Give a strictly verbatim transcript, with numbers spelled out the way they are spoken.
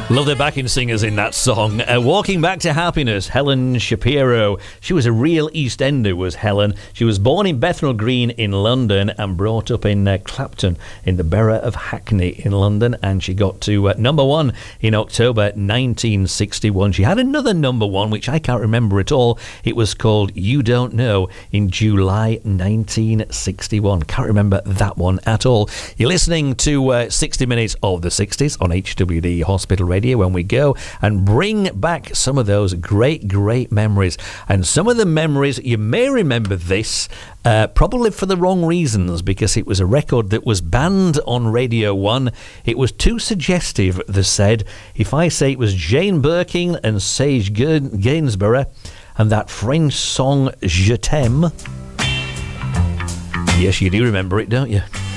Love the backing singers in that song. Uh, Walking Back to Happiness, Helen Shapiro. She was a real East Ender, was Helen. She was born in Bethnal Green in London and brought up in uh, Clapton in the borough of Hackney in London, and she got to uh, number one in October nineteen sixty-one. She had another number one, which I can't remember at all. It was called You Don't Know in July nineteen sixty-one. Can't remember that one at all. You're listening to uh, sixty minutes of the sixties on H W D Hospital Radio, when we go and bring back some of those great, great memories. And some of the memories, you may remember this, uh, probably for the wrong reasons, because it was a record that was banned on Radio one. It was too suggestive, they said. If I say it was Jane Birkin and Sage Gainsborough and that French song Je t'aime. Yes, you do remember it, don't you?